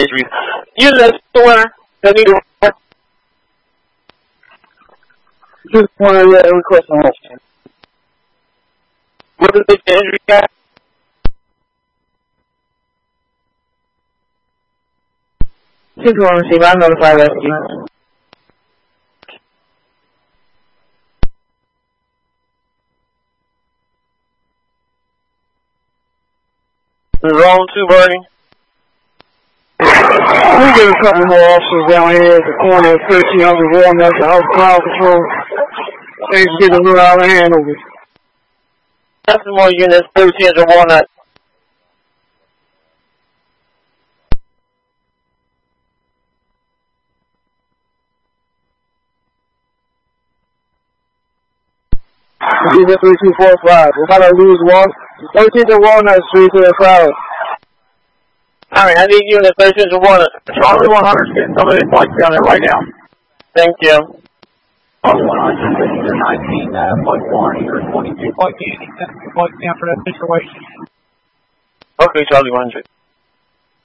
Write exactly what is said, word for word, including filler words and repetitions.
injuries. Unit the winner. They need to win. Just one of the request on that. What is the injury guy? Six one receive, I notify rescue. Zone two burning. We get a couple more officers down here at the corner of thirteen hundred Walnut to help crowd control. Things get a little out of hand over. That's more units, thirteen hundred Walnut. Unit three two four five. We're going to lose one. thirteen hundred Walnut Street to the crowd. Alright, I need unit thirteen hundred Walnut. Charlie one hundred, getting somebody flight down there right now. Thank you. Charlie one hundred, nineteen, uh, flight one, twenty-two, flight eighty, flight down for that situation. Okay, Charlie one hundred.